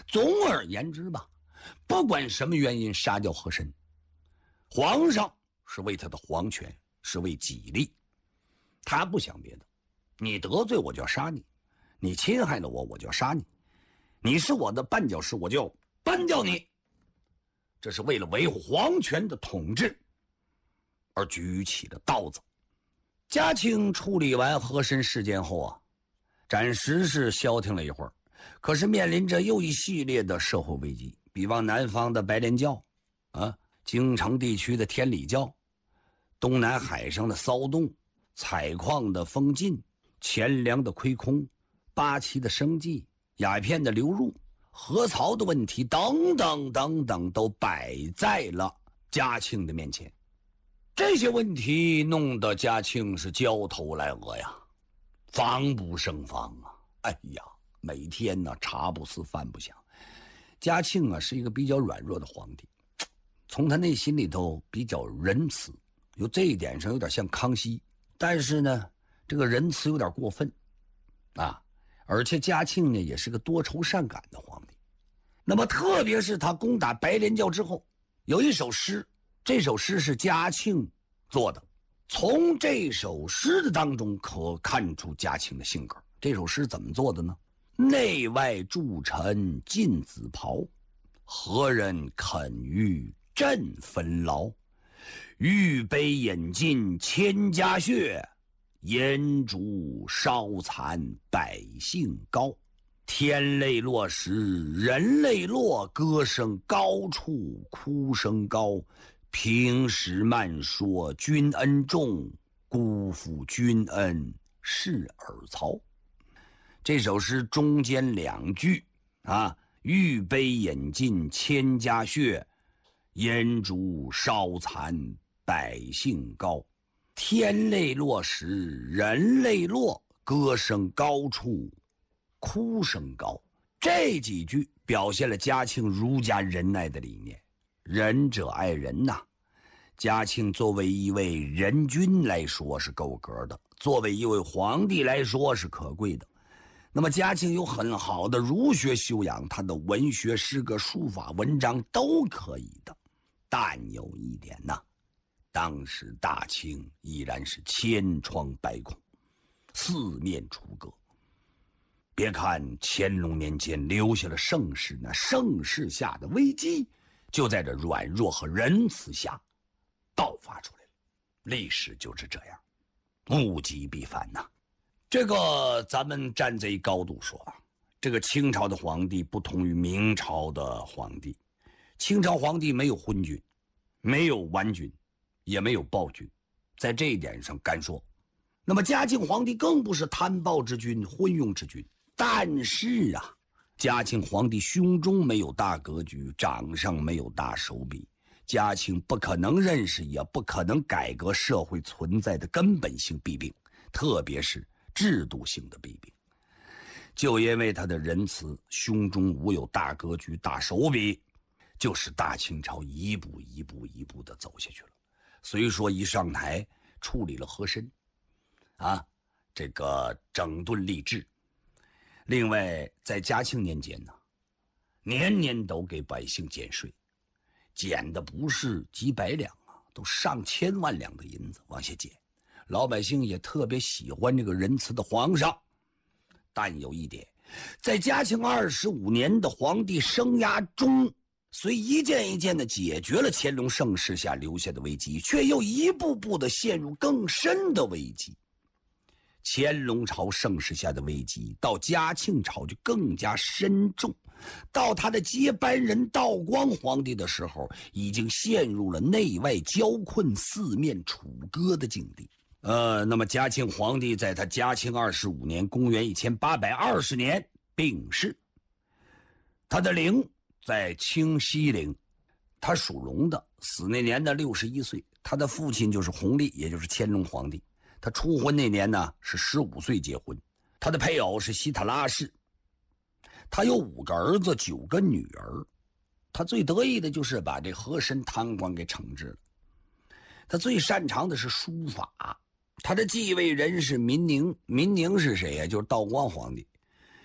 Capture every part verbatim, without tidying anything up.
总而言之吧，不管什么原因杀掉和珅，皇上是为他的皇权，是为己利，他不想别的。你得罪我就要杀你，你侵害了我我就要杀你，你是我的绊脚石我就扳掉你。这是为了维护皇权的统治而举起了刀子。嘉庆处理完和珅事件后啊，暂时是消停了一会儿，可是面临着又一系列的社会危机，比方南方的白莲教啊，京城地区的天理教，东南海上的骚动，采矿的封禁，钱粮的亏空，八旗的生计，鸦片的流入，河槽的问题等等等等，都摆在了嘉庆的面前。这些问题弄得嘉庆是焦头烂额呀，防不胜防啊！哎呀，每天呢茶不思饭不想。嘉庆啊是一个比较软弱的皇帝，从他内心里头比较仁慈，有这一点上有点像康熙，但是呢这个仁慈有点过分啊。而且嘉庆呢也是个多愁善感的皇帝。那么特别是他攻打白莲教之后，有一首诗，这首诗是嘉庆做的，从这首诗的当中可看出嘉庆的性格。这首诗怎么做的呢？内外诸臣尽子袍，何人肯与朕分劳？玉杯饮尽千家血，烟烛烧残百姓高。天泪落时人泪落，歌声高处哭声高。平时慢说君恩重，辜负君恩是尔曹。这首诗中间两句啊，玉杯饮尽千家血，烟烛烧残百姓高。天泪落时人泪落，歌声高处哭声高。这几句表现了嘉庆儒家仁爱的理念，仁者爱人呐、啊。嘉庆作为一位仁君来说是够格的，作为一位皇帝来说是可贵的。那么嘉庆有很好的儒学修养，他的文学诗歌书法文章都可以的。但有一点呐、啊，当时大清依然是千疮百孔，四面楚歌。别看乾隆年间留下了盛世，那盛世下的危机就在这软弱和仁慈下爆发出来了。历史就是这样，物极必反呐。这个咱们站在一高度说啊，这个清朝的皇帝不同于明朝的皇帝。清朝皇帝没有昏君，没有顽君，也没有暴君，在这一点上干说。那么嘉庆皇帝更不是贪暴之君、昏庸之君。但是啊，嘉庆皇帝胸中没有大格局，掌上没有大手笔。嘉庆不可能认识，也不可能改革社会存在的根本性弊病，特别是制度性的弊病。就因为他的仁慈，胸中无有大格局、大手笔，就使大清朝一步一步一步的走下去了。虽说一上台处理了和珅啊，这个整顿吏治。另外在嘉庆年间呢，年年都给百姓减税，减的不是几百两啊，都上千万两的银子往下减。老百姓也特别喜欢这个仁慈的皇上。但有一点，在嘉庆二十五年的皇帝生涯中，虽一件一件的解决了乾隆盛世下留下的危机，却又一步步的陷入更深的危机。乾隆朝盛世下的危机到嘉庆朝就更加深重，到他的接班人道光皇帝的时候，已经陷入了内外交困、四面楚歌的境地。呃，那么嘉庆皇帝在他嘉庆二十五年，公元一千八百二十年病逝，他的陵在清西陵，他属龙的，死那年的六十一岁。他的父亲就是弘历，也就是乾隆皇帝。他初婚那年呢是十五岁结婚，他的配偶是希特拉氏。他有五个儿子，九个女儿。他最得意的就是把这和珅贪官给惩治了。他最擅长的是书法。他的继位人是民宁，民宁是谁呀？就是道光皇帝。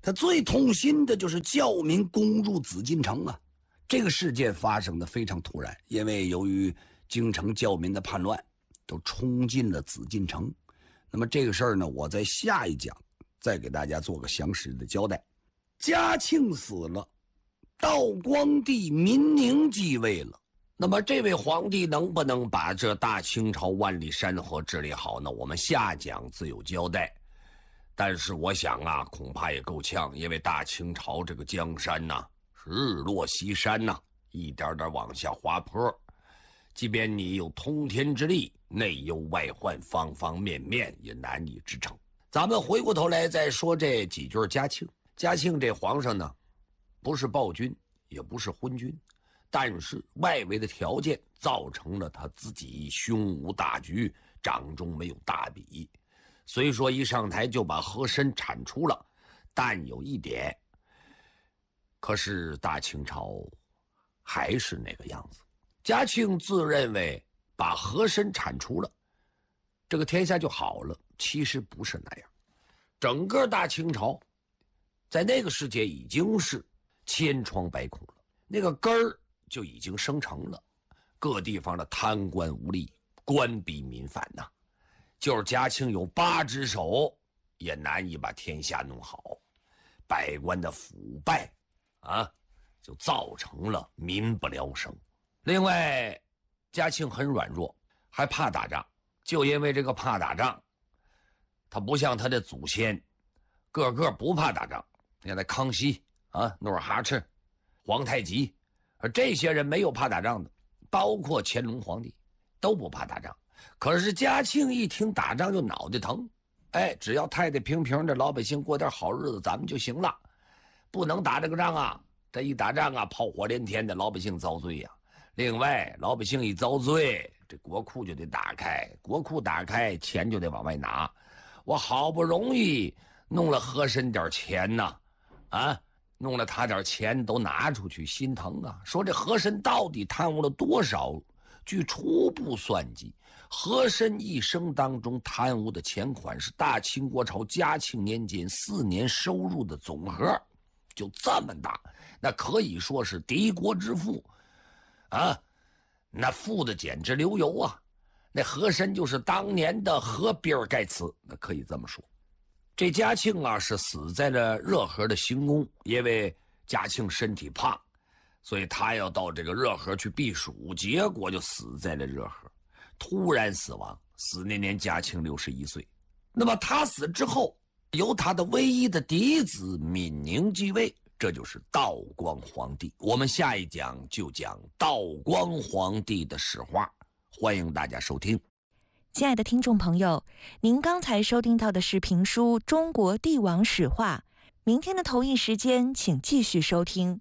他最痛心的就是教民攻入紫禁城啊。这个事件发生的非常突然，因为由于京城教民的叛乱，都冲进了紫禁城。那么这个事儿呢，我在下一讲再给大家做个详实的交代。嘉庆死了，道光帝民宁继位了。那么这位皇帝能不能把这大清朝万里山河治理好呢？我们下讲自有交代。但是我想啊，恐怕也够呛，因为大清朝这个江山呐、啊，是日落西山呐、啊，一点点往下滑坡。即便你有通天之力，内忧外患，方方面面也难以支撑。咱们回过头来再说这几句嘉庆。嘉庆这皇上呢，不是暴君，也不是昏君，但是外围的条件造成了他自己胸无大局，掌中没有大笔。虽说一上台就把和珅铲除了，但有一点，可是大清朝还是那个样子。嘉庆自认为把和珅铲除了，这个天下就好了，其实不是那样。整个大清朝在那个世界已经是千疮百孔了，那个根儿就已经生成了，各地方的贪官污吏，官逼民反呐、啊。就是嘉庆有八只手，也难以把天下弄好，百官的腐败啊，就造成了民不聊生。另外，嘉庆很软弱，还怕打仗，就因为这个怕打仗，他不像他的祖先，个个不怕打仗。你看那康熙啊、努尔哈赤、皇太极，而这些人没有怕打仗的，包括乾隆皇帝都不怕打仗。可是嘉庆一听打仗就脑袋疼，哎，只要太太平平的，老百姓过点好日子，咱们就行了，不能打这个仗啊！这一打仗啊，炮火连天的，老百姓遭罪呀、啊。另外，老百姓一遭罪，这国库就得打开，国库打开，钱就得往外拿。我好不容易弄了和珅点钱呐，啊，弄了他点钱都拿出去，心疼啊！说这和珅到底贪污了多少？据初步算计，和珅一生当中贪污的钱款是大清国朝嘉庆年间四年收入的总和，就这么大，那可以说是敌国之富啊，那富的简直流油啊！那和珅就是当年的和比尔盖茨，那可以这么说。这嘉庆啊是死在了热河的行宫，因为嘉庆身体胖，所以他要到这个热河去避暑，结果就死在了热河，突然死亡。死那年嘉庆六十一岁。那么他死之后，由他的唯一的嫡子敏宁继位，这就是道光皇帝。我们下一讲就讲道光皇帝的史话，欢迎大家收听。 亲爱的听众朋友，您刚才收听到的是评书《中国帝王史话》，明天的同一时间请继续收听。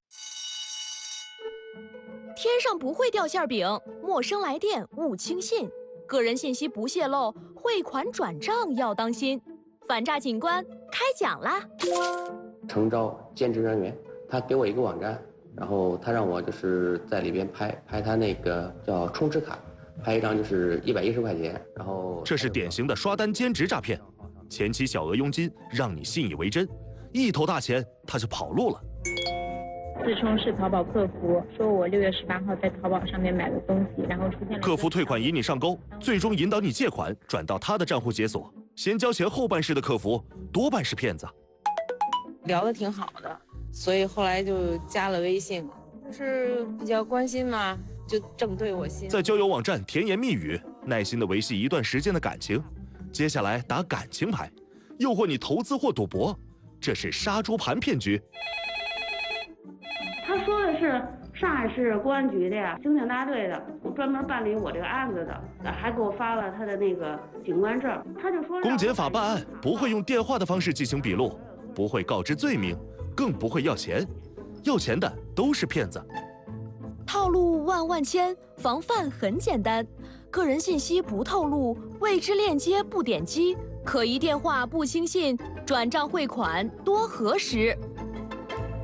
天上不会掉馅饼，陌生来电勿轻信，个人信息不泄露，汇款转账要当心。反诈警官开讲啦！ 诚招兼职人员，他给我一个网站，然后他让我就是在里边拍拍他那个叫充值卡，拍一张就是一百一十块钱，然后这是典型的刷单兼职诈骗，前期小额佣金让你信以为真，一头大钱他就跑路了。 自称是淘宝客服，说我六月十八号在淘宝上面买了东西，然后出现了客服退款引你上钩，最终引导你借款转到他的账户解锁。先交钱后办事的客服多半是骗子。 聊得挺好的，所以后来就加了微信，就是比较关心嘛，就正对我心。 在交友网站甜言蜜语，耐心的维系一段时间的感情，接下来打感情牌，诱惑你投资或赌博，这是杀猪盘骗局。 他说的是上海市公安局的呀，刑警大队的，专门办理我这个案子的，还给我发了他的那个警官证。他就说， 公检法办案不会用电话的方式进行笔录，不会告知罪名，更不会要钱，要钱的都是骗子。 套路万万千，防范很简单，个人信息不透露，未知链接不点击，可疑电话不轻信，转账汇款多核实。